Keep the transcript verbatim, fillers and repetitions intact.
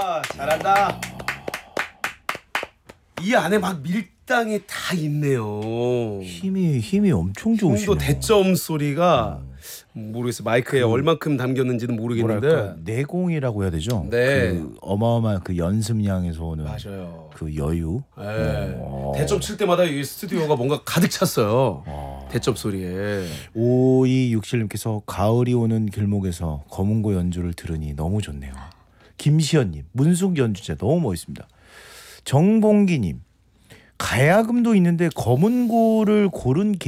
아, 잘한다. 이 안에 막 밀당이 다 있네요. 힘이 힘이 엄청 좋으시네요. 또 대점 소리가 모르겠어요. 마이크에 그 얼만큼 담겼는지는 모르겠는데 뭐랄까 내공이라고 해야 되죠. 네. 그 어마어마한 그 연습량에서 오는 맞아요. 그 여유. 네. 오. 대점 칠 때마다 이 스튜디오가 뭔가 가득 찼어요. 어. 대점 소리에. 오이육칠님께서 가을이 오는 길목에서 검은고 연주를 들으니 너무 좋네요. 김시연님 문숙 연주자 너무 멋있습니다. 정봉기님 가야금도 있는데 검은고를 고른